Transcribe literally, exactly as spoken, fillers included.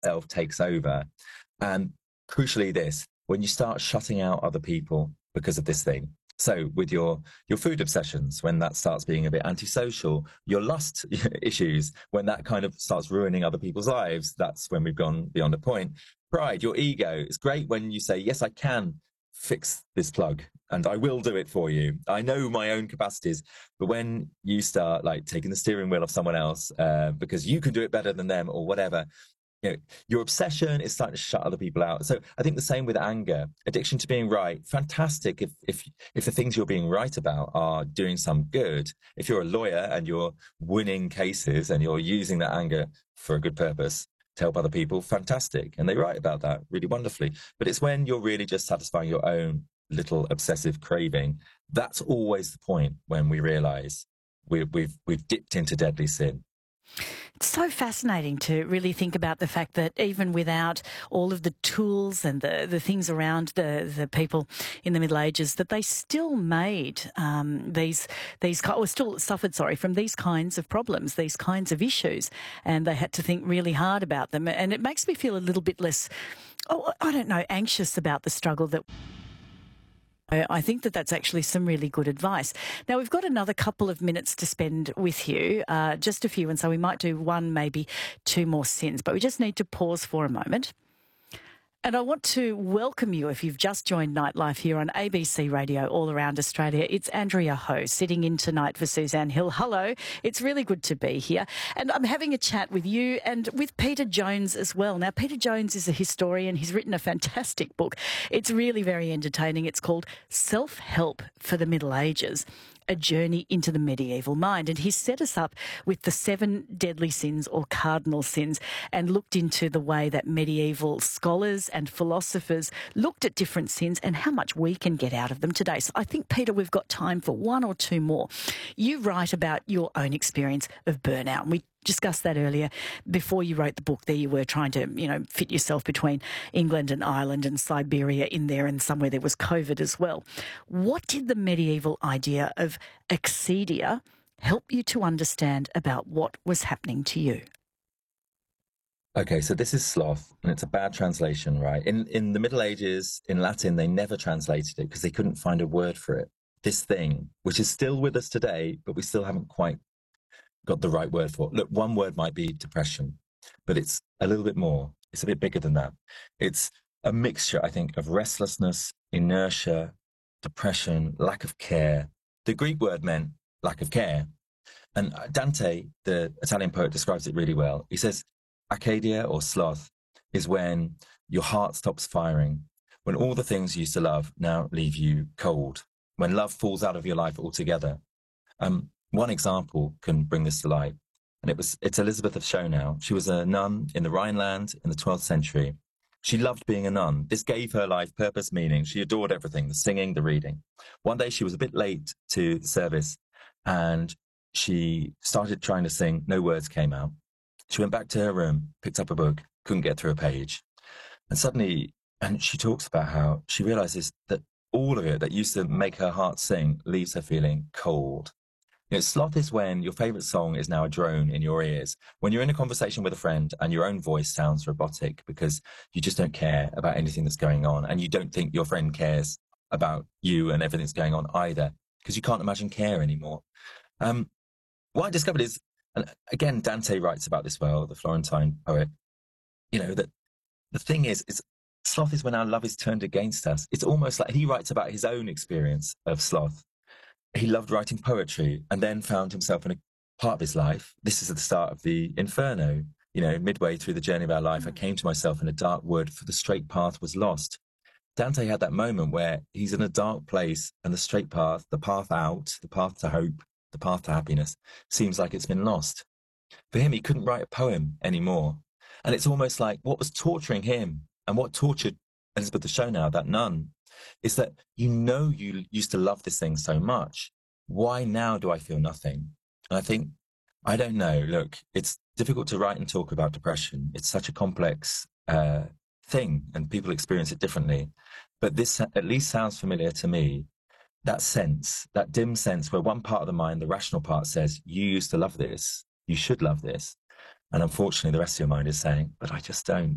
self takes over. And crucially this, when you start shutting out other people because of this thing. So with your, your food obsessions, when that starts being a bit antisocial, your lust issues, when that kind of starts ruining other people's lives, that's when we've gone beyond a point. Pride, your ego. It's great when you say, yes, I can fix this plug and I will do it for you. I know my own capacities. But when you start like taking the steering wheel of someone else uh, because you can do it better than them or whatever, you know, your obsession is starting to shut other people out. So I think the same with anger, addiction to being right. Fantastic if if if the things you're being right about are doing some good. If you're a lawyer and you're winning cases and you're using that anger for a good purpose to help other people, fantastic. And they write about that really wonderfully. But it's when you're really just satisfying your own little obsessive craving. That's always the point when we realize we, we've we've dipped into deadly sin. It's so fascinating to really think about the fact that even without all of the tools and the, the things around the, the people in the Middle Ages, that they still made um, these, these or still suffered, sorry, from these kinds of problems, these kinds of issues, and they had to think really hard about them. And it makes me feel a little bit less, oh, I don't know, anxious about the struggle that I think that that's actually some really good advice. Now, we've got another couple of minutes to spend with you, uh, just a few, and so we might do one, maybe two more sins, but we just need to pause for a moment. And I want to welcome you if you've just joined Nightlife here on A B C Radio all around Australia. It's Andrea Ho sitting in tonight for Suzanne Hill. Hello. It's really good to be here. And I'm having a chat with you and with Peter Jones as well. Now, Peter Jones is a historian. He's written a fantastic book. It's really very entertaining. It's called Self-Help for the Middle Ages, a journey into the medieval mind. And he's set us up with the seven deadly sins or cardinal sins and looked into the way that medieval scholars and philosophers looked at different sins and how much we can get out of them today. So I think, Peter, we've got time for one or two more. You write about your own experience of burnout, and we discussed that earlier. Before you wrote the book, there you were trying to, you know, fit yourself between England and Ireland and Siberia in there, and somewhere there was COVID as well. What did the medieval idea of excedia help you to understand about what was happening to you? Okay, so this is sloth, and it's a bad translation, right? In in the Middle Ages, in Latin, they never translated it because they couldn't find a word for it. This thing, which is still with us today, but we still haven't quite got the right word for it. Look, one word might be depression, but it's a little bit more. It's a bit bigger than that. It's a mixture, I think, of restlessness, inertia, depression, lack of care. The Greek word meant lack of care. And Dante, the Italian poet, describes it really well. He says, acedia or sloth is when your heart stops firing, when all the things you used to love now leave you cold, when love falls out of your life altogether. Um, One example can bring this to light, and it was it's Elizabeth of Schonau. She was a nun in the Rhineland in the twelfth century. She loved being a nun. This gave her life purpose, meaning. She adored everything, the singing, the reading. One day she was a bit late to the service, and she started trying to sing. No words came out. She went back to her room, picked up a book, couldn't get through a page. And suddenly, and she talks about how she realizes that all of it that used to make her heart sing leaves her feeling cold. You know, sloth is when your favorite song is now a drone in your ears. When you're in a conversation with a friend and your own voice sounds robotic because you just don't care about anything that's going on, and you don't think your friend cares about you and everything that's going on either, because you can't imagine care anymore. Um, what I discovered is, and again, Dante writes about this well, the Florentine poet, you know, that the thing is, is sloth is when our love is turned against us. It's almost like he writes about his own experience of sloth. He loved writing poetry and then found himself in a part of his life. This is at the start of the Inferno. You know, midway through the journey of our life, I came to myself in a dark wood, for the straight path was lost. Dante had that moment where he's in a dark place and the straight path, the path out, the path to hope, the path to happiness, seems like it's been lost. For him, he couldn't write a poem anymore. And it's almost like what was torturing him and what tortured Elizabeth of Schonau, that nun, is that you know you used to love this thing so much. Why now do I feel nothing? And I think, I don't know. Look, it's difficult to write and talk about depression. It's such a complex uh, thing and people experience it differently. But this at least sounds familiar to me. That sense, that dim sense where one part of the mind, the rational part, says, you used to love this. You should love this. And unfortunately, the rest of your mind is saying, but I just don't.